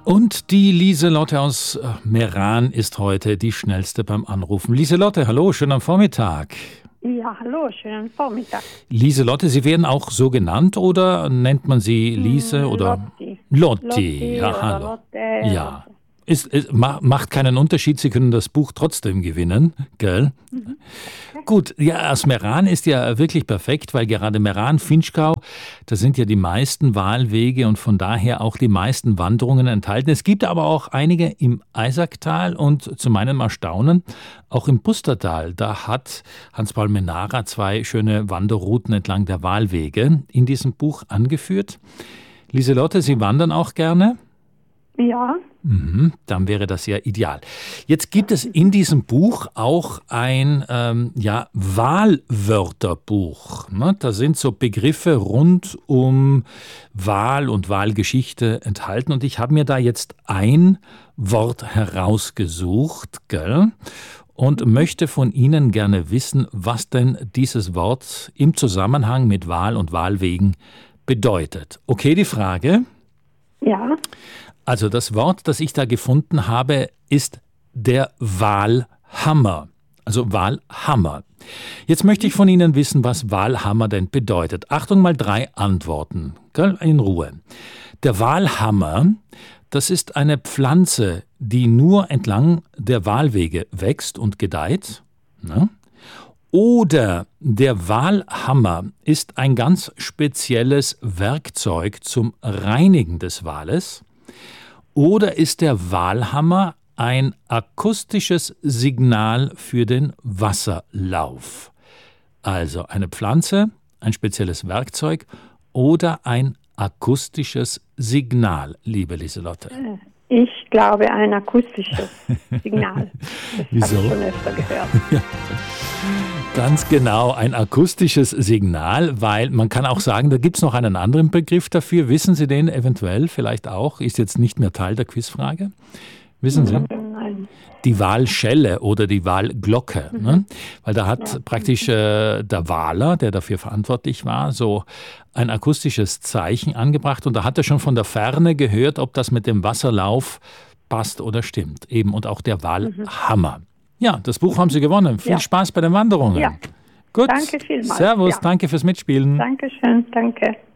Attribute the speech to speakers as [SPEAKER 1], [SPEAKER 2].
[SPEAKER 1] Und die Lieselotte aus Meran ist heute die schnellste beim Anrufen. Lieselotte, hallo, schönen Vormittag.
[SPEAKER 2] Ja, hallo, schönen Vormittag.
[SPEAKER 1] Lieselotte, Sie werden auch so genannt oder nennt man Sie Liese oder? Lotti, ja, hallo.
[SPEAKER 2] Lotte.
[SPEAKER 1] Ja. Macht keinen Unterschied, Sie können das Buch trotzdem gewinnen, gell?
[SPEAKER 2] Okay.
[SPEAKER 1] Gut, ja, aus Meran ist ja wirklich perfekt, weil gerade Meran, Finchgau, da sind ja die meisten Wahlwege und von daher auch die meisten Wanderungen enthalten. Es gibt aber auch einige im Eisacktal und zu meinem Erstaunen auch im Pustertal. Da hat Hans-Paul Menara 2 schöne Wanderrouten entlang der Wahlwege in diesem Buch angeführt. Lieselotte, Sie wandern auch gerne?
[SPEAKER 2] Ja.
[SPEAKER 1] Dann wäre das ja ideal. Jetzt gibt es in diesem Buch auch ein Wahlwörterbuch. Ne? Da sind so Begriffe rund um Wahl und Wahlgeschichte enthalten. Und ich habe mir da jetzt ein Wort herausgesucht, gell? Und möchte von Ihnen gerne wissen, was denn dieses Wort im Zusammenhang mit Wahl und Wahlwegen bedeutet. Okay, die Frage?
[SPEAKER 2] Ja.
[SPEAKER 1] Also das Wort, das ich da gefunden habe, ist der Wahlhammer. Also Wahlhammer. Jetzt möchte ich von Ihnen wissen, was Wahlhammer denn bedeutet. Achtung, mal 3 Antworten. Gell? In Ruhe. Der Wahlhammer, das ist eine Pflanze, die nur entlang der Wahlwege wächst und gedeiht. Ne? Oder der Wahlhammer ist ein ganz spezielles Werkzeug zum Reinigen des Wales. Oder ist der Wahlhammer ein akustisches Signal für den Wasserlauf? Also eine Pflanze, ein spezielles Werkzeug oder ein akustisches Signal, liebe Lieselotte?
[SPEAKER 2] Ich glaube, ein akustisches Signal. Das
[SPEAKER 1] Wieso?
[SPEAKER 2] habe ich schon öfter gehört.
[SPEAKER 1] Ja. Ganz genau, ein akustisches Signal, weil man kann auch sagen, da gibt es noch einen anderen Begriff dafür. Wissen Sie den eventuell vielleicht auch? Ist jetzt nicht mehr Teil der Quizfrage. Wissen Sie?
[SPEAKER 2] Nein.
[SPEAKER 1] Die Wahlschelle oder die Wahlglocke. Ne? Weil da hat praktisch der Wahler, der dafür verantwortlich war, so ein akustisches Zeichen angebracht. Und da hat er schon von der Ferne gehört, ob das mit dem Wasserlauf passt oder stimmt. Eben und auch der Wahlhammer. Ja, das Buch haben Sie gewonnen. Viel Spaß bei den Wanderungen.
[SPEAKER 2] Ja.
[SPEAKER 1] Gut.
[SPEAKER 2] Danke vielmals.
[SPEAKER 1] Servus,
[SPEAKER 2] Ja.
[SPEAKER 1] danke fürs Mitspielen.
[SPEAKER 2] Dankeschön, danke.